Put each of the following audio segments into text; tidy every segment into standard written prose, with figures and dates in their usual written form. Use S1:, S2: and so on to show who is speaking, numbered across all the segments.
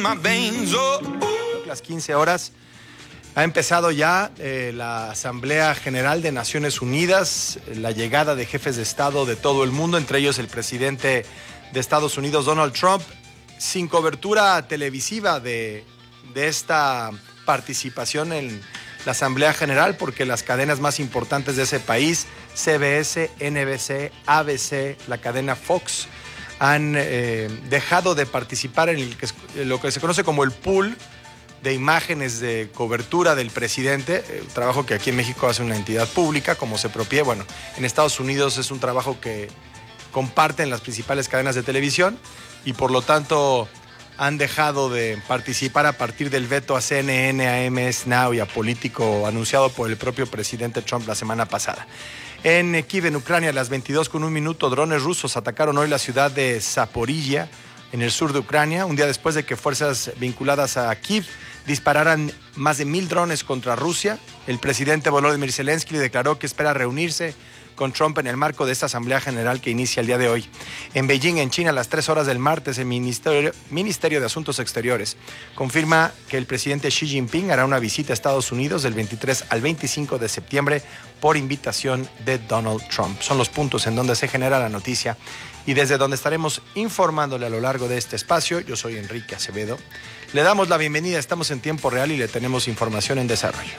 S1: Las 15 horas ha empezado ya la Asamblea General de Naciones Unidas, la llegada de jefes de Estado de todo el mundo, entre ellos el presidente de Estados Unidos, Donald Trump, sin cobertura televisiva de esta participación en la Asamblea General, porque las cadenas más importantes de ese país, CBS, NBC, ABC, la cadena Fox, han dejado de participar en lo que se conoce como el pool de imágenes de cobertura del presidente, trabajo que aquí en México hace una entidad pública, como Sepropie. Bueno, en Estados Unidos es un trabajo que comparten las principales cadenas de televisión y por lo tanto han dejado de participar a partir del veto a CNN, a MS Now y a Político anunciado por el propio presidente Trump la semana pasada. En Kiev, en Ucrania, a las 22:01, drones rusos atacaron hoy la ciudad de Zaporizhia, en el sur de Ucrania, un día después de que fuerzas vinculadas a Kiev dispararan más de 1,000 drones contra Rusia. El presidente Volodymyr Zelensky declaró que espera reunirse con Trump en el marco de esta Asamblea General que inicia el día de hoy. En Beijing, en China, a las 3 horas del martes, el Ministerio de Asuntos Exteriores confirma que el presidente Xi Jinping hará una visita a Estados Unidos del 23 al 25 de septiembre por invitación de Donald Trump. Son los puntos en donde se genera la noticia y desde donde estaremos informándole a lo largo de este espacio. Yo soy Enrique Acevedo. Le damos la bienvenida, estamos en tiempo real y le tenemos información en desarrollo.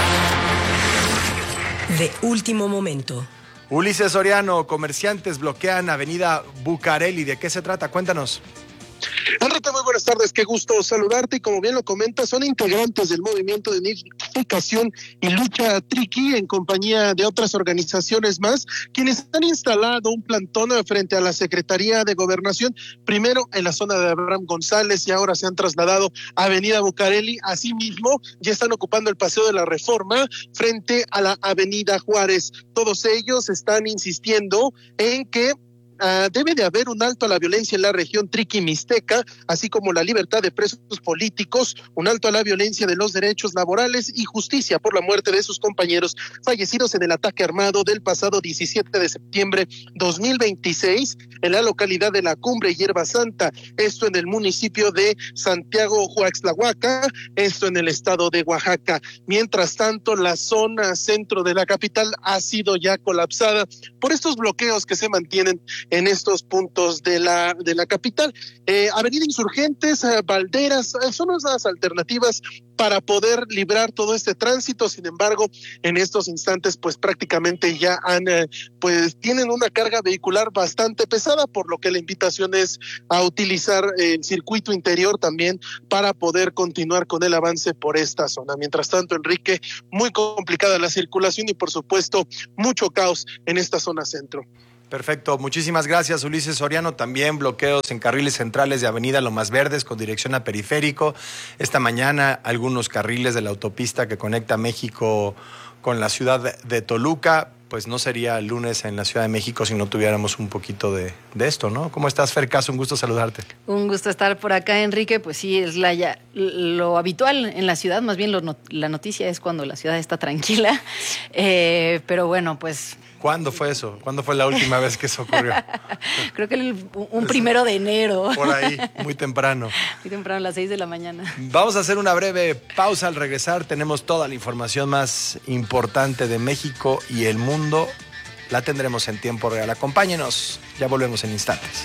S2: De último momento.
S1: Ulises Soriano, comerciantes bloquean Avenida Bucareli. ¿De qué se trata? Cuéntanos.
S3: Enrique, muy buenas tardes, qué gusto saludarte y como bien lo comentas, son integrantes del movimiento de unificación y lucha Triqui en compañía de otras organizaciones más, quienes han instalado un plantón frente a la Secretaría de Gobernación, primero en la zona de Abraham González y ahora se han trasladado a Avenida Bucareli. Asimismo, ya están ocupando el Paseo de la Reforma frente a la Avenida Juárez. Todos ellos están insistiendo en que debe de haber un alto a la violencia en la región Triqui-Mixteca, así como la libertad de presos políticos, un alto a la violencia de los derechos laborales y justicia por la muerte de sus compañeros fallecidos en el ataque armado del pasado 17 de septiembre 2026 en la localidad de La Cumbre, Hierba Santa, esto en el municipio de Santiago Huaxtlahuaca, esto en el estado de Oaxaca. Mientras tanto, la zona centro de la capital ha sido ya colapsada por estos bloqueos que se mantienen en estos puntos de la capital. Avenida Insurgentes, Valderas, son esas alternativas para poder librar todo este tránsito. Sin embargo, en estos instantes, pues prácticamente ya tienen una carga vehicular bastante pesada, por lo que la invitación es a utilizar el circuito interior también para poder continuar con el avance por esta zona. Mientras tanto, Enrique, muy complicada la circulación y por supuesto mucho caos en esta zona centro.
S1: Perfecto, muchísimas gracias Ulises Soriano. También bloqueos en carriles centrales de Avenida Lomas Verdes con dirección a Periférico. Esta mañana algunos carriles de la autopista que conecta México con la ciudad de Toluca. Pues no sería el lunes en la Ciudad de México si no tuviéramos un poquito de esto, ¿no? ¿Cómo estás, Fer Caso? Un gusto saludarte.
S4: Un gusto estar por acá, Enrique. Pues sí, es lo habitual en la ciudad. Más bien la noticia es cuando la ciudad está tranquila. Pero bueno, pues...
S1: ¿Cuándo fue eso? ¿Cuándo fue la última vez que eso ocurrió?
S4: Creo que un 1 de enero.
S1: Por ahí, muy temprano.
S4: Muy temprano, a las 6 de la mañana.
S1: Vamos a hacer una breve pausa. Al regresar tenemos toda la información más importante de México y el mundo. La tendremos en tiempo real. Acompáñenos, ya volvemos en instantes.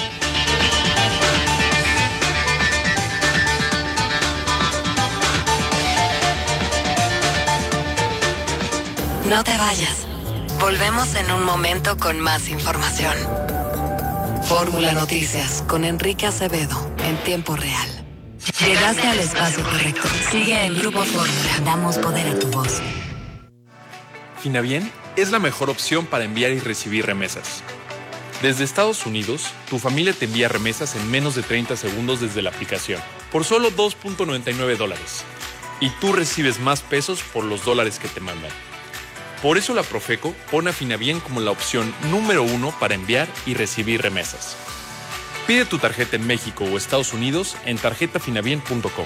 S2: No te vayas. Volvemos en un momento con más información. Fórmula Noticias con Enrique Acevedo en tiempo real. Llegaste al espacio correcto. Sigue el Grupo Fórmula. Damos poder a tu voz.
S5: Finabién es la mejor opción para enviar y recibir remesas. Desde Estados Unidos, tu familia te envía remesas en menos de 30 segundos desde la aplicación, por solo $2.99. Y tú recibes más pesos por los dólares que te mandan. Por eso la Profeco pone a Finabién como la opción número 1 para enviar y recibir remesas. Pide tu tarjeta en México o Estados Unidos en tarjetafinabien.com.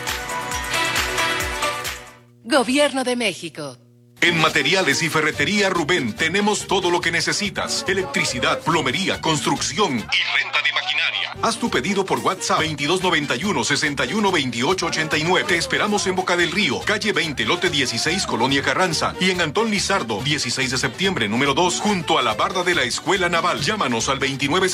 S2: Gobierno de México.
S6: En Materiales y Ferretería Rubén tenemos todo lo que necesitas. Electricidad, plomería, construcción y renta de maquinaria. Haz tu pedido por WhatsApp 2291-612889. Te esperamos en Boca del Río, calle 20, lote 16, Colonia Carranza. Y en Antón Lizardo, 16 de septiembre, número 2, junto a la barda de la Escuela Naval. Llámanos al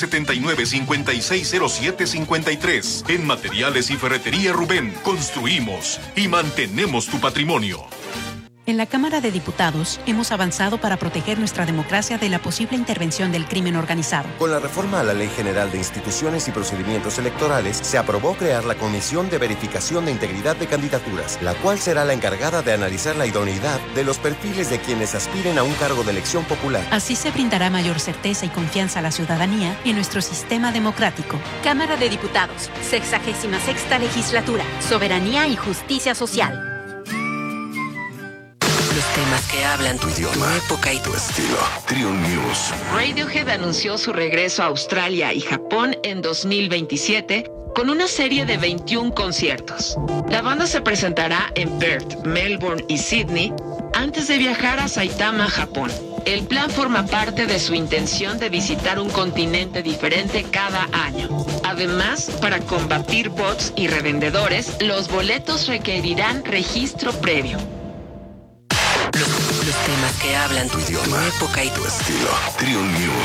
S6: 2979-560753. En Materiales y Ferretería Rubén, construimos y mantenemos tu patrimonio.
S7: En la Cámara de Diputados hemos avanzado para proteger nuestra democracia de la posible intervención del crimen organizado.
S8: Con la reforma a la Ley General de Instituciones y Procedimientos Electorales, se aprobó crear la Comisión de Verificación de Integridad de Candidaturas, la cual será la encargada de analizar la idoneidad de los perfiles de quienes aspiren a un cargo de elección popular.
S7: Así se brindará mayor certeza y confianza a la ciudadanía en nuestro sistema democrático.
S9: Cámara de Diputados, 66ª Legislatura, Soberanía y Justicia Social.
S2: Los temas que hablan tu idioma, tu época y tu estilo.
S6: Trio News.
S10: Radiohead anunció su regreso a Australia y Japón en 2027 con una serie de 21 conciertos. La banda se presentará en Perth, Melbourne y Sydney antes de viajar a Saitama, Japón. El plan forma parte de su intención de visitar un continente diferente cada año. Además, para combatir bots y revendedores, los boletos requerirán registro previo.
S2: Los temas que hablan tu idioma, tu época y tu estilo.
S6: Trio News.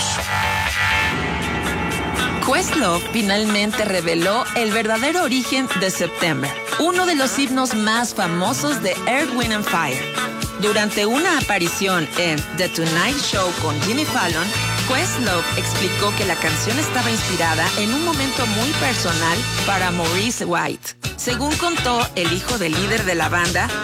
S11: Questlove finalmente reveló el verdadero origen de September, uno de los himnos más famosos de Earth, Wind and Fire. Durante una aparición en The Tonight Show con Jimmy Fallon, Questlove explicó que la canción estaba inspirada en un momento muy personal para Maurice White. Según contó el hijo del líder de la banda,